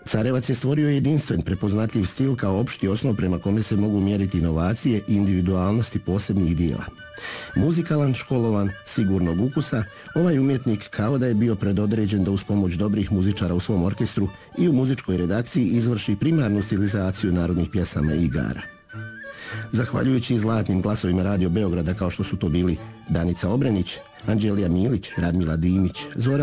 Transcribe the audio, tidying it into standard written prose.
Carevac je stvorio jedinstven, prepoznatljiv stil kao opšti osnov prema kome se mogu mjeriti inovacije i individualnosti posebnih dijela. Muzikalan, školovan, sigurnog ukusa, ovaj umjetnik kao da je bio predodređen da uz pomoć dobrih muzičara u svom orkestru i u muzičkoj redakciji izvrši primarnu stilizaciju narodnih pjesama i igara. Zahvaljujući zlatnim glasovima Radio Beograda kao što su to bili Danica Obrenić, Anđelija Milić, Radmila Dimić, Zoran